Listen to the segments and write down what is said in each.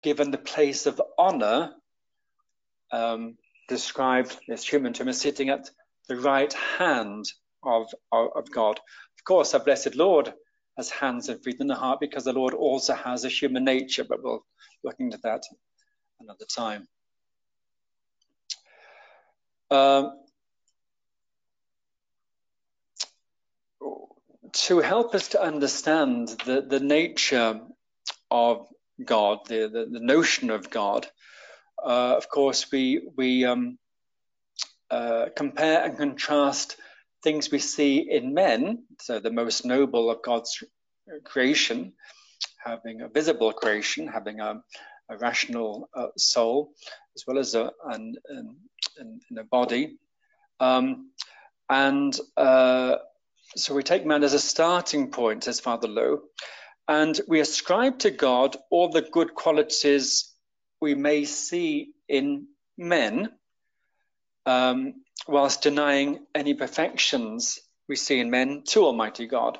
given the place of honor, described this human term as sitting at the right hand of God. Of course, our blessed Lord has hands and feet and a heart, because the Lord also has a human nature, but we'll look into that another time. To help us to understand the nature of God, the notion of God, of course, we compare and contrast things we see in men, so the most noble of God's creation, having a visible creation, having a rational soul, as well as a body. So we take man as a starting point, says Father Lowe, and we ascribe to God all the good qualities we may see in men, whilst denying any perfections we see in men to Almighty God.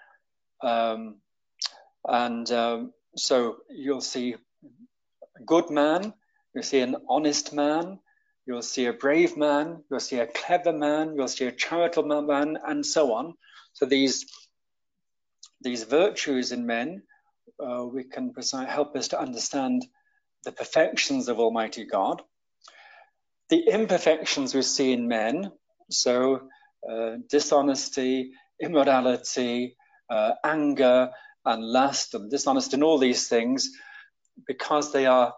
So you'll see a good man, you'll see an honest man, you'll see a brave man, you'll see a clever man, you'll see a charitable man, and so on. So these virtues in men, we can help us to understand the perfections of Almighty God. The imperfections we see in men, so dishonesty, immorality, anger, and lust, and dishonesty, and all these things, because they are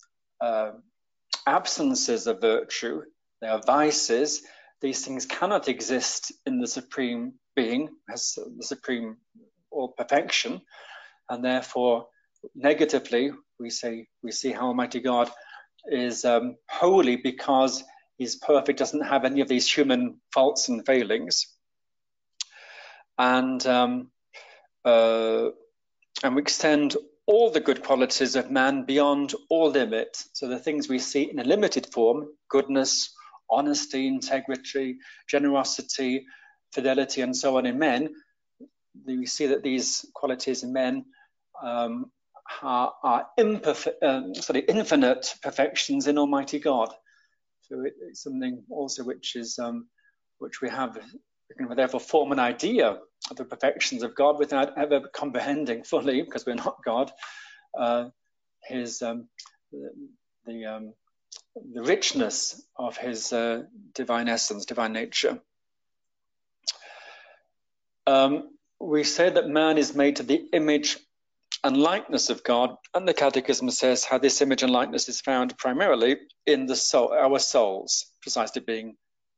absences of virtue, they are vices. These things cannot exist in the Supreme Being, as the Supreme or perfection, and therefore, negatively, we see how Almighty God is holy because He's perfect, doesn't have any of these human faults and failings, and we extend all the good qualities of man beyond all limit. So the things we see in a limited form, goodness, honesty, integrity, generosity, fidelity, and so on in men, we see that these qualities in men are infinite perfections in Almighty God. So it's something also which we can therefore form an idea of the perfections of God without ever comprehending fully, because we're not God, the richness of His divine essence, divine nature. We say that man is made to the image and likeness of God, and the Catechism says how this image and likeness is found primarily in the soul, our souls, precisely being